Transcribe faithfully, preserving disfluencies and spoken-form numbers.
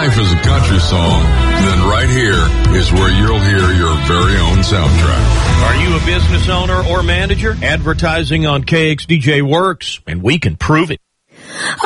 life is a country song, then right here is where you'll hear your very own soundtrack. Are you a business owner or manager? Advertising on K X D J works, and we can prove it.